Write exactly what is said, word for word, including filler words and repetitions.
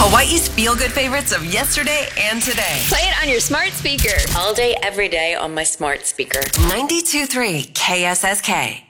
Hawaii's feel-good favorites of yesterday and today. Play it on your smart speaker. All day, every day on my smart speaker. ninety-two point three K S S K.